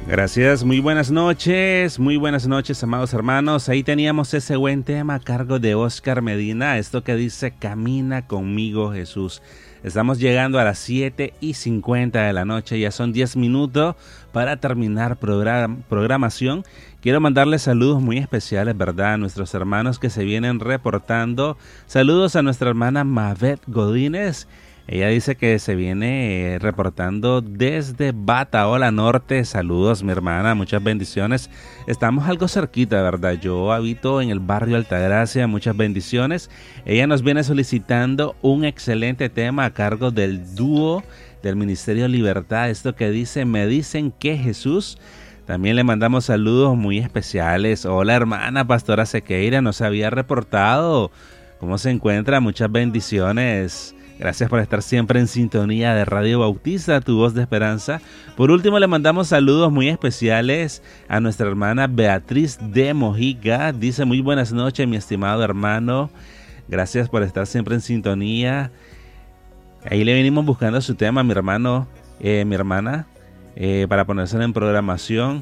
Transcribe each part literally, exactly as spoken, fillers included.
Gracias, muy buenas noches, muy buenas noches, amados hermanos. Ahí teníamos ese buen tema a cargo de Oscar Medina, esto que dice Camina conmigo Jesús. Estamos llegando a las siete y cincuenta de la noche, ya son diez minutos para terminar program- programación. Quiero mandarles saludos muy especiales, ¿verdad?, a nuestros hermanos que se vienen reportando. Saludos a nuestra hermana Mavet Godínez. Ella dice que se viene eh, reportando desde Bataola Norte. Saludos, mi hermana, muchas bendiciones. Estamos algo cerquita, ¿verdad? Yo habito en el barrio Altagracia, muchas bendiciones. Ella nos viene solicitando un excelente tema a cargo del dúo del Ministerio Libertad. Esto que dice, me dicen que Jesús. También le mandamos saludos muy especiales. Hola, hermana Pastora Sequeira, nos había reportado. ¿Cómo se encuentra? Muchas bendiciones. Gracias por estar siempre en sintonía de Radio Bautista, tu voz de esperanza. Por último, le mandamos saludos muy especiales a nuestra hermana Beatriz de Mojica. Dice, muy buenas noches, mi estimado hermano. Gracias por estar siempre en sintonía. Ahí le venimos buscando su tema, mi hermano, eh, mi hermana, eh, para ponérselo en programación.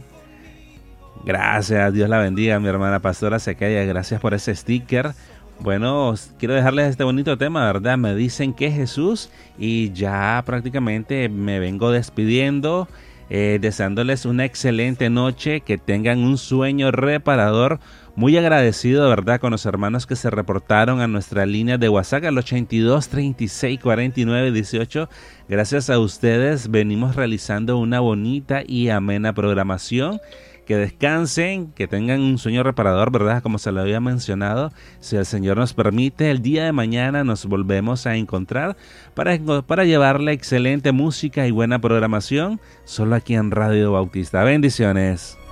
Gracias, Dios la bendiga, mi hermana Pastora Sequeira. Gracias por ese sticker. Bueno, quiero dejarles este bonito tema, ¿verdad? Me dicen que Jesús, y ya prácticamente me vengo despidiendo, eh, deseándoles una excelente noche, que tengan un sueño reparador. Muy agradecido, ¿verdad?, con los hermanos que se reportaron a nuestra línea de WhatsApp al ochenta y dos, treinta y seis, cuarenta y nueve, dieciocho. Gracias a ustedes venimos realizando una bonita y amena programación. Que descansen, que tengan un sueño reparador, ¿verdad? Como se lo había mencionado, si el Señor nos permite, el día de mañana nos volvemos a encontrar para, para llevarle excelente música y buena programación, solo aquí en Radio Bautista. Bendiciones.